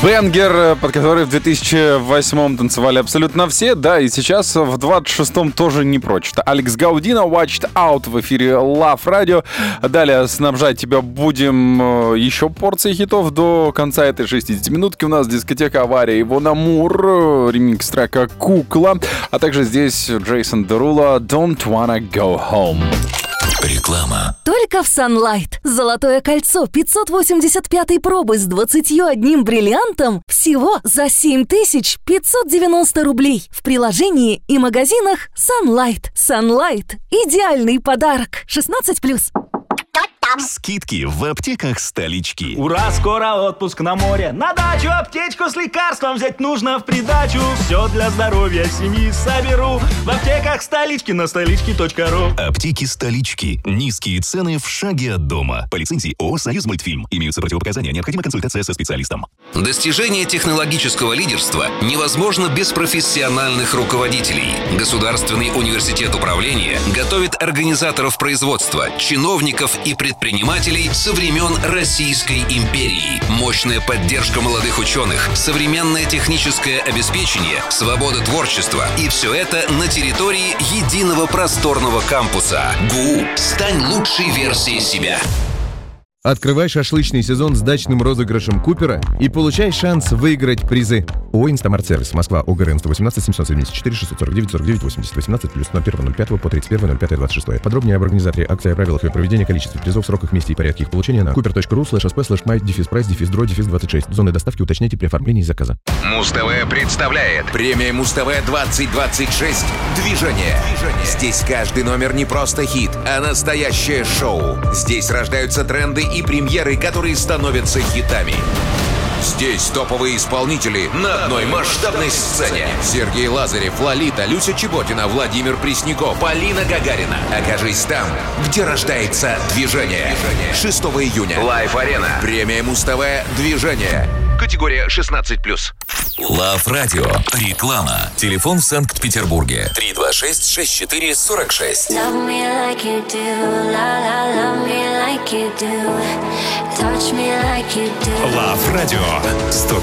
Бенгер, под который в 2008-м танцевали абсолютно все, да, и сейчас в 26-м тоже не прочь. Это Алекс Гаудино, Watched Out в эфире Love Radio. Далее снабжать тебя будем еще порцией хитов до конца этой 60-минутки. У нас дискотека «Авария» и Вон Амур, ремикс трека «Кукла», а также здесь Джейсон Дерула «Don't Wanna Go Home». Реклама. Только в Sunlight. Золотое кольцо 585 пробы с 21 бриллиантом всего за 7590 рублей. В приложении и магазинах Sunlight. Sunlight. Идеальный подарок. 16+. Скидки в аптеках столички. Ура, скоро отпуск на море. На дачу аптечку с лекарством взять нужно в придачу. Все для здоровья семьи соберу в аптеках столички на столички.ру. Аптеки столички. Низкие цены в шаге от дома. По лицензии ООО «Союз Мультфильм». Имеются противопоказания. Необходима консультация со специалистом. Достижение технологического лидерства невозможно без профессиональных руководителей. Государственный университет управления готовит организаторов производства, чиновников и предпринимателей со времен Российской империи. Мощная поддержка молодых ученых, современное техническое обеспечение, свобода творчества. И все это на территории единого просторного кампуса. ГУ. Стань лучшей версией себя. Открывай шашлычный сезон с дачным розыгрышем Купера и получай шанс выиграть призы. ООО «Инстамарт-сервис», Москва, ОГРН 118 774 649 49 80 18 плюс 01.05 по 31.05.26. Подробнее об организаторе акции, о правилах ее проведения, количестве призов, сроках, месте и порядке их получения на cooper.ru/sp/my-price-26. Зоны доставки уточняйте при оформлении заказа. Муз-ТВ представляет премия Муз-ТВ 2026 «Движение». Здесь каждый номер не просто хит, а настоящее шоу. Здесь рождаются тренды и премьеры, которые становятся хитами. Здесь топовые исполнители на одной масштабной сцене. Сергей Лазарев, Лолита, Люся Чеботина, Владимир Пресняков, Полина Гагарина. Окажись там, где рождается движение. 6 июня. Лайв-арена. Премия Муз-ТВ «Движение». Категория 16+. Love Radio. Реклама. Телефон в Санкт-Петербурге. 326-64-46. Love me like you do, la la, love me like you do, touch me like you do. Love Radio. 100